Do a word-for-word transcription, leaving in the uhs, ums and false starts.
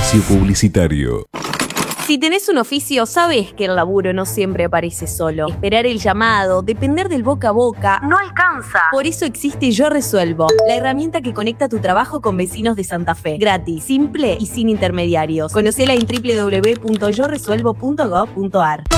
Espacio publicitario. Si tenés un oficio, sabés que el laburo no siempre aparece solo. Esperar el llamado, depender del boca a boca, no alcanza. Por eso existe Yo Resuelvo, la herramienta que conecta tu trabajo con vecinos de Santa Fe. Gratis, simple y sin intermediarios. Conocela en doble u doble u doble u punto yo resuelvo punto gov punto ar.